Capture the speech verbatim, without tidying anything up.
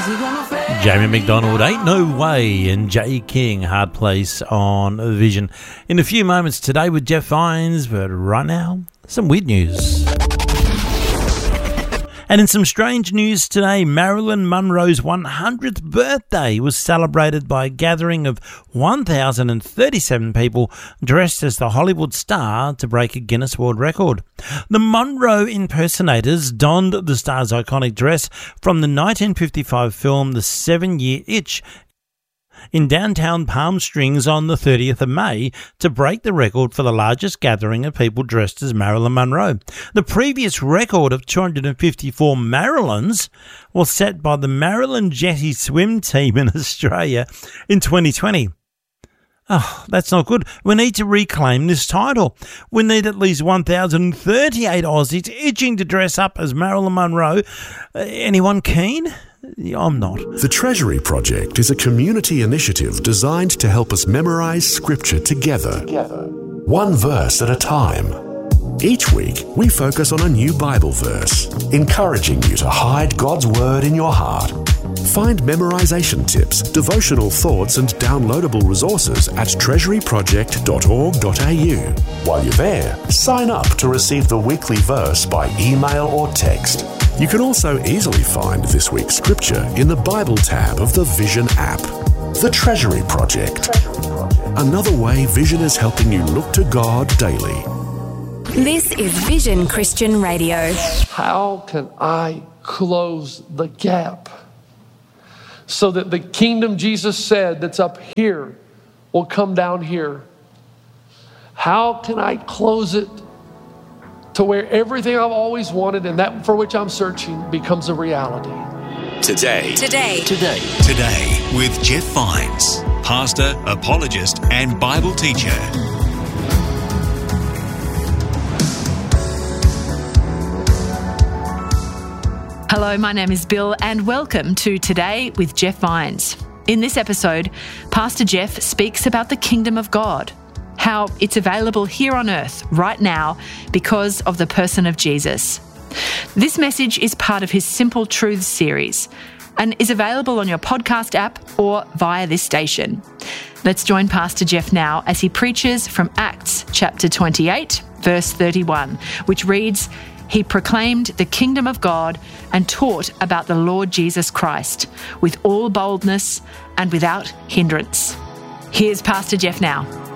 Jamie McDonald, Ain't No Way, and Jay King, Hard Place on Vision. In a few moments today with Jeff Vines, but right now, some weird news. And in some strange news today, Marilyn Monroe's one hundredth birthday was celebrated by a gathering of one thousand thirty-seven people dressed as the Hollywood star to break a Guinness World Record. The Monroe impersonators donned the star's iconic dress from the nineteen fifty-five film The Seven-Year Itch in downtown Palm Springs on the thirtieth of May to break the record for the largest gathering of people dressed as Marilyn Monroe. The previous record of two hundred fifty-four Marilyns was set by the Marilyn Jetty swim team in Australia in twenty twenty. Oh, that's not good. We need to reclaim this title. We need at least one thousand thirty-eight Aussies itching to dress up as Marilyn Monroe. Uh, anyone keen? I'm not. The Treasury Project is a community initiative designed to help us memorize Scripture together, together, one verse at a time. Each week, we focus on a new Bible verse, encouraging you to hide God's Word in your heart. Find memorization tips, devotional thoughts, and downloadable resources at treasury project dot org dot a u. While you're there, sign up to receive the weekly verse by email or text. You can also easily find this week's scripture in the Bible tab of the Vision app. The Treasury Project. Another way Vision is helping you look to God daily. This is Vision Christian Radio. How can I close the gap so that the kingdom Jesus said that's up here will come down here? How can I close it to where everything I've always wanted and that for which I'm searching becomes a reality? Today. Today. Today. Today with Jeff Vines, pastor, apologist, and Bible teacher. Hello, my name is Bill, and welcome to Today with Jeff Vines. In this episode, Pastor Jeff speaks about the kingdom of God, how it's available here on earth right now because of the person of Jesus. This message is part of his Simple Truths series and is available on your podcast app or via this station. Let's join Pastor Jeff now as he preaches from Acts chapter twenty-eight, verse thirty-one, which reads, "He proclaimed the kingdom of God and taught about the Lord Jesus Christ with all boldness and without hindrance." Here's Pastor Jeff now.